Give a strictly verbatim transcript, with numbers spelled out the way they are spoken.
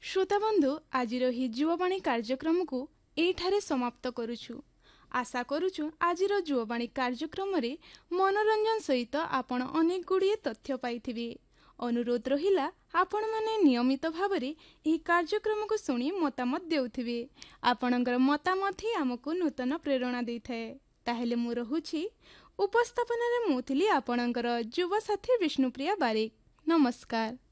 श्रोताबंधु आजिर ही युवावाणी कार्यक्रम को एठारे समाप्त करुछु। आशा करुछु आजिर युवावाणी कार्यक्रम रे मनोरंजन सहित आपण अनेक गुड़िए तथ्य पाइथिबे। अनुरोध रहिला आपण माने नियमित भावरे एही कार्यक्रम को सुनी मतामत देउथिबे। आपणकर मतामत ही हमकु नूतन प्रेरणा देइथाए। ताहेले मु रहुछि उपस्थापन रे मु थिली आपणकर युवा साथी विष्णुप्रिया बारिक। नमस्कार।